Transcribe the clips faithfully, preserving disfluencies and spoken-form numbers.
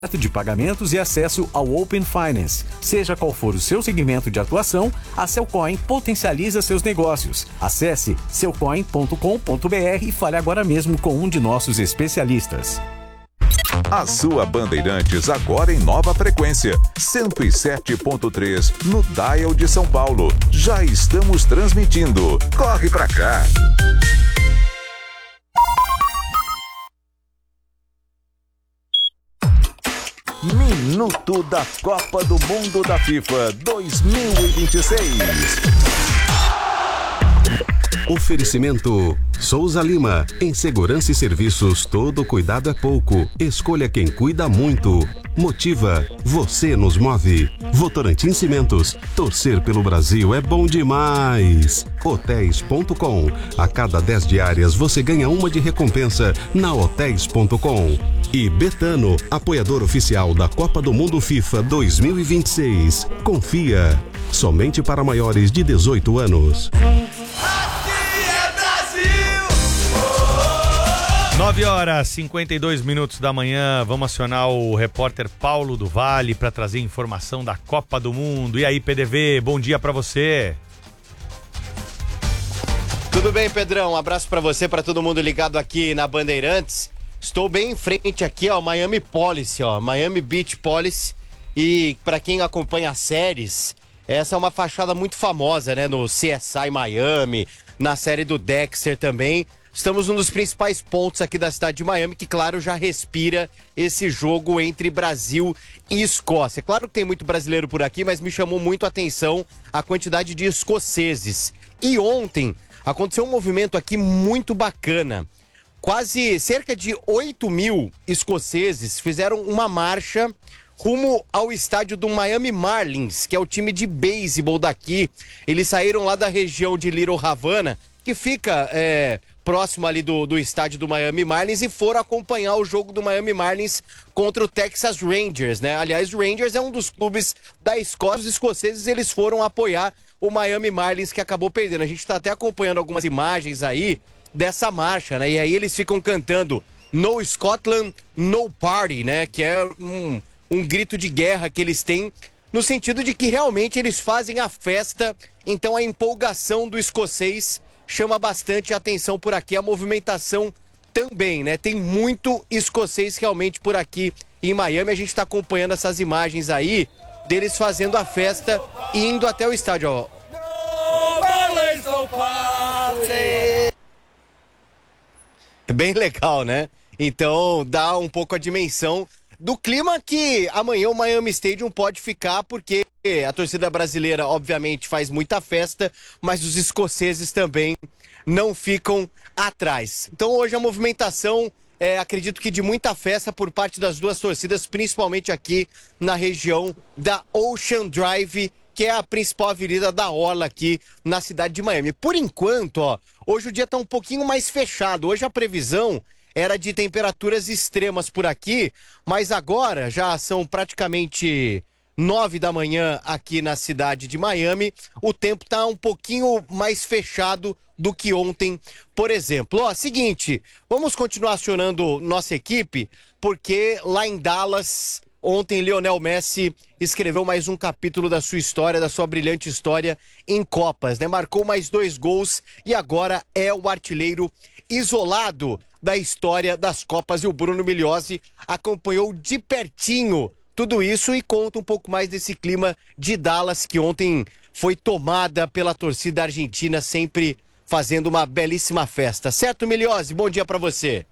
de pagamentos e acesso ao Open Finance. Seja qual for o seu segmento de atuação, a Cellcoin potencializa seus negócios. Acesse cellcoin ponto com ponto br e fale agora mesmo com um de nossos especialistas. A sua Bandeirantes agora em nova frequência, cento e sete ponto três no Dial de São Paulo. Já estamos transmitindo. Corre pra cá! Minuto da Copa do Mundo da FIFA dois mil e vinte e seis. Oferecimento Souza Lima. Em segurança e serviços, todo cuidado é pouco. Escolha quem cuida muito. Motiva. Você nos move. Votorantim Cimentos. Torcer pelo Brasil é bom demais. Hotéis ponto com. A cada dez diárias você ganha uma de recompensa na hotéis ponto com. E Betano, apoiador oficial da Copa do Mundo FIFA dois mil e vinte e seis. Confia. Somente para maiores de dezoito anos. nove horas e cinquenta e dois minutos da manhã, vamos acionar o repórter Paulo do Vale para trazer informação da Copa do Mundo. E aí, P D V, bom dia para você. Tudo bem, Pedrão? Um abraço para você, para todo mundo ligado aqui na Bandeirantes. Estou bem em frente aqui, ó, Miami Policy, ó, Miami Beach Policy. E para quem acompanha as séries, essa é uma fachada muito famosa, né, no C S I Miami, na série do Dexter também. Estamos num dos principais pontos aqui da cidade de Miami, que, claro, já respira esse jogo entre Brasil e Escócia. Claro que tem muito brasileiro por aqui, mas me chamou muito a atenção a quantidade de escoceses. E ontem aconteceu um movimento aqui muito bacana. Quase cerca de oito mil escoceses fizeram uma marcha rumo ao estádio do Miami Marlins, que é o time de beisebol daqui. Eles saíram lá da região de Little Havana, que fica é, próximo ali do, do estádio do Miami Marlins, e foram acompanhar o jogo do Miami Marlins contra o Texas Rangers, né? Aliás, o Rangers é um dos clubes da Escócia. Os escoceses, eles foram apoiar o Miami Marlins, que acabou perdendo. A gente tá até acompanhando algumas imagens aí dessa marcha, né? E aí eles ficam cantando No Scotland, No Party, né? Que é um, um grito de guerra que eles têm, no sentido de que realmente eles fazem a festa. Então a empolgação do escocês chama bastante a atenção por aqui, a movimentação também, né? Tem muito escocês realmente por aqui em Miami. A gente está acompanhando essas imagens aí deles fazendo a festa e indo até o estádio, ó. Bem legal, né? Então dá um pouco a dimensão do clima que amanhã o Miami Stadium pode ficar, porque a torcida brasileira obviamente faz muita festa, mas os escoceses também não ficam atrás. Então hoje a movimentação, é, acredito que de muita festa por parte das duas torcidas, principalmente aqui na região da Ocean Drive, que é a principal avenida da orla aqui na cidade de Miami. Por enquanto, ó, hoje o dia tá um pouquinho mais fechado. Hoje a previsão era de temperaturas extremas por aqui, mas agora já são praticamente nove da manhã aqui na cidade de Miami. O tempo tá um pouquinho mais fechado do que ontem, por exemplo. Ó, seguinte, vamos continuar acionando nossa equipe, porque lá em Dallas, ontem Lionel Messi escreveu mais um capítulo da sua história, da sua brilhante história em Copas, né? Marcou mais dois gols e agora é o artilheiro isolado da história das Copas, e o Bruno Migliozzi acompanhou de pertinho tudo isso e conta um pouco mais desse clima de Dallas, que ontem foi tomada pela torcida argentina, sempre fazendo uma belíssima festa. Certo, Migliozzi? Bom dia pra você.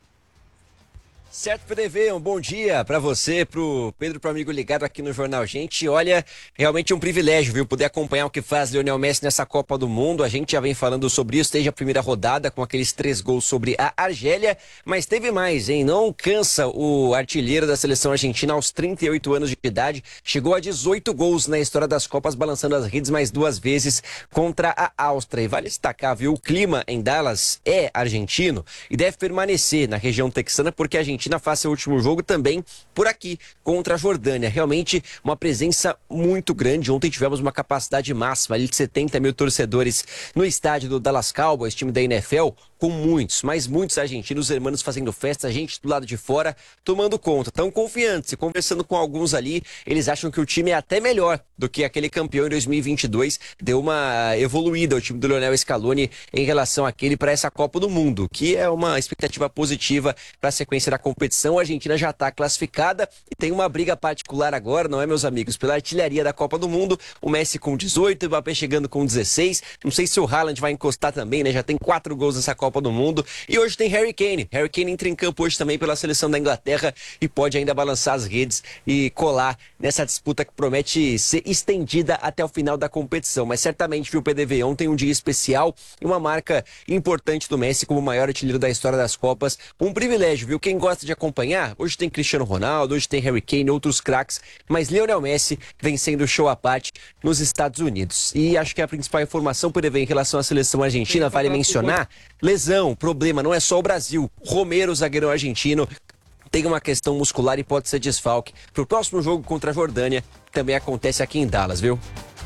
Certo, P D V, um bom dia para você, pro Pedro, pro amigo ligado aqui no Jornal Gente. Olha, realmente é um privilégio, viu, poder acompanhar o que faz Lionel Messi nessa Copa do Mundo. A gente já vem falando sobre isso desde a primeira rodada, com aqueles três gols sobre a Argélia, mas teve mais, hein? Não cansa o artilheiro da seleção argentina aos trinta e oito anos de idade. Chegou a dezoito gols na história das Copas, balançando as redes mais duas vezes contra a Áustria. E vale destacar, viu, o clima em Dallas é argentino e deve permanecer na região texana, porque a Argentina faz seu último jogo também por aqui, contra a Jordânia. Realmente uma presença muito grande. Ontem tivemos uma capacidade máxima ali de setenta mil torcedores no estádio do Dallas Cowboys, time da N F L, com muitos, mas muitos argentinos, hermanos fazendo festa, gente do lado de fora tomando conta, tão confiantes, e conversando com alguns ali, eles acham que o time é até melhor do que aquele campeão em dois mil e vinte e dois, deu uma evoluída o time do Lionel Scaloni em relação àquele para essa Copa do Mundo, que é uma expectativa positiva para a sequência da competição. A Argentina já está classificada e tem uma briga particular agora, não é, meus amigos, pela artilharia da Copa do Mundo, o Messi com dezoito, o Mbappé chegando com dezesseis, não sei se o Haaland vai encostar também, né, já tem quatro gols nessa Copa do Mundo, e hoje tem Harry Kane, Harry Kane entra em campo hoje também pela seleção da Inglaterra e pode ainda balançar as redes e colar nessa disputa que promete ser estendida até o final da competição, mas certamente, viu, P D V, ontem um dia especial e uma marca importante do Messi como o maior artilheiro da história das Copas, um privilégio, viu, quem gosta de acompanhar, hoje tem Cristiano Ronaldo, hoje tem Harry Kane, outros craques, mas Lionel Messi vencendo o show à parte nos Estados Unidos. E acho que a principal informação, P D V, em relação à seleção argentina, vale mencionar, lesão, problema, não é só o Brasil, Romero, zagueirão argentino, tem uma questão muscular e pode ser desfalque para o próximo jogo contra a Jordânia, que também acontece aqui em Dallas, viu?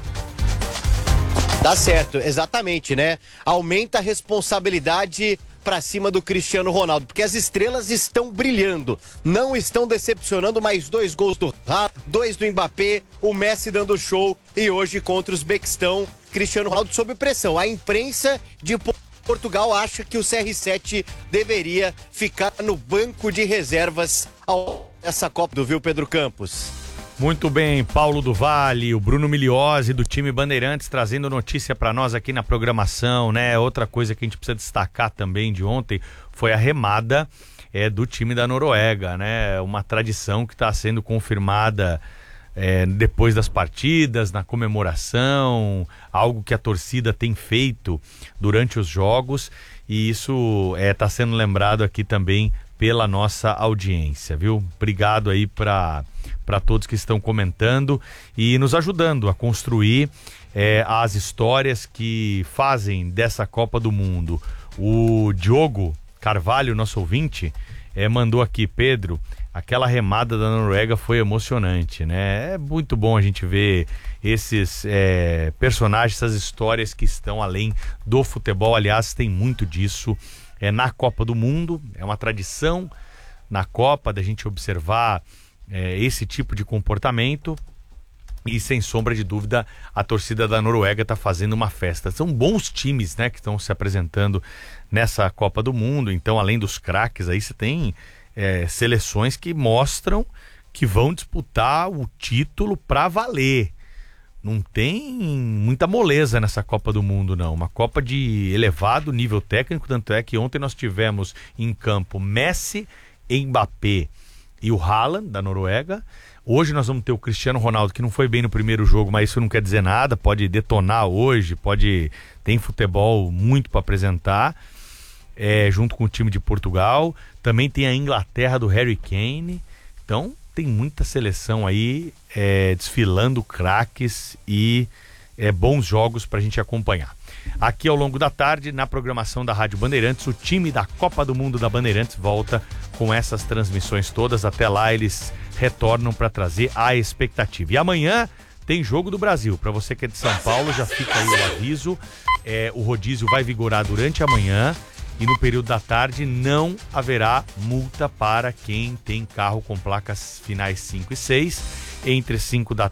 Tá certo, exatamente, né? Aumenta a responsabilidade pra cima do Cristiano Ronaldo, porque as estrelas estão brilhando, não estão decepcionando, mais dois gols do Haaland, dois do Mbappé, o Messi dando show, e hoje contra o Uzbequistão, Cristiano Ronaldo sob pressão. A imprensa de Portugal acha que o C R sete deveria ficar no banco de reservas ao essa Copa do Viu, Pedro Campos. Muito bem, Paulo do Vale, o Bruno Migliozzi do time Bandeirantes trazendo notícia para nós aqui na programação, né? Outra coisa que a gente precisa destacar também de ontem foi a remada é, do time da Noruega, né? Uma tradição que está sendo confirmada é, depois das partidas, na comemoração, algo que a torcida tem feito durante os jogos, e isso está é, sendo lembrado aqui também pela nossa audiência, viu? Obrigado aí para para todos que estão comentando e nos ajudando a construir é, as histórias que fazem dessa Copa do Mundo. O Diogo Carvalho, nosso ouvinte, é, mandou aqui, Pedro, aquela remada da Noruega foi emocionante, né? É muito bom a gente ver esses é, personagens, essas histórias que estão além do futebol. Aliás, tem muito disso é, na Copa do Mundo, é uma tradição na Copa da gente observar É, esse tipo de comportamento, e sem sombra de dúvida a torcida da Noruega está fazendo uma festa. São bons times, né, que estão se apresentando nessa Copa do Mundo. Então, além dos craques, aí você tem é, seleções que mostram que vão disputar o título para valer. Não tem muita moleza nessa Copa do Mundo, não. Uma Copa de elevado nível técnico, tanto é que ontem nós tivemos em campo Messi, Mbappé e o Haaland, da Noruega. Hoje nós vamos ter o Cristiano Ronaldo, que não foi bem no primeiro jogo, mas isso não quer dizer nada, pode detonar hoje, pode tem futebol muito para apresentar, é, junto com o time de Portugal. Também tem a Inglaterra do Harry Kane. Então tem muita seleção aí é, desfilando craques e é, bons jogos para a gente acompanhar. Aqui ao longo da tarde, na programação da Rádio Bandeirantes, o time da Copa do Mundo da Bandeirantes volta com essas transmissões todas. Até lá eles retornam para trazer a expectativa. E amanhã tem Jogo do Brasil. Para você que é de São Paulo, já fica aí o aviso. É, o rodízio vai vigorar durante a manhã e no período da tarde não haverá multa para quem tem carro com placas finais cinco e seis. Entre cinco da